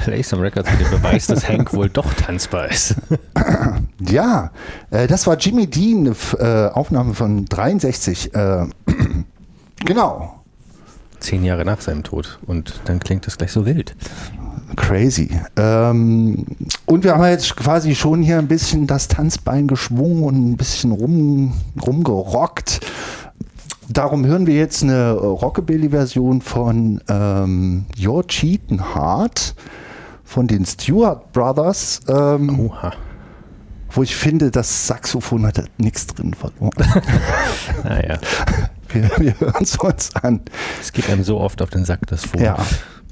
Play Some Records mit dem Beweis, dass Hank wohl doch tanzbar ist. Ja, das war Jimmy Dean, eine Aufnahme von 63. Genau. 10 Jahre nach seinem Tod. Und dann klingt das gleich so wild. Crazy. Und wir haben jetzt quasi schon hier ein bisschen das Tanzbein geschwungen und ein bisschen rumgerockt. Darum hören wir jetzt eine Rockabilly-Version von You're Cheatin' Hard von den Stewart Brothers. Oha. Wo ich finde, das Saxophon hat nichts drin verloren. Naja. Wir hören es uns an. Es geht einem so oft auf den Sack, das Phone. Ja.